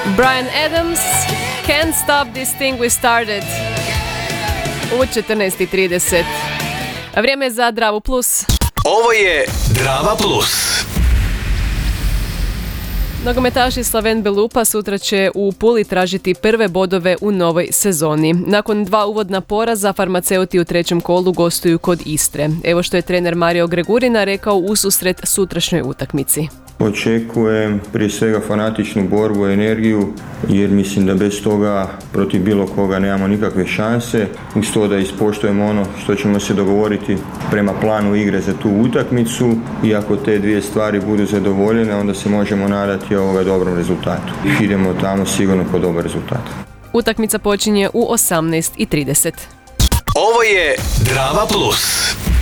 Bryan Adams, Can't Stop This Thing We Started u 14:30. Vrijeme je za Dravu Plus. Ovo je Drava Plus. Nogometaši Slaven Belupa sutra će u Puli tražiti prve bodove u novoj sezoni. Nakon 2 uvodna poraza, farmaceuti u 3. kolu gostuju kod Istre. Evo što je trener Mario Gregurina rekao ususret sutrašnjoj utakmici. Očekujem prije svega fanatičnu borbu i energiju, jer mislim da bez toga protiv bilo koga nemamo nikakve šanse. Uz to da ispoštujemo ono što ćemo se dogovoriti prema planu igre za tu utakmicu, i ako te dvije stvari budu zadovoljene, onda se možemo nadati dobrom rezultatu. Idemo tamo sigurno po dobar rezultat. Utakmica počinje u 18:30. Ovo je Drava Plus.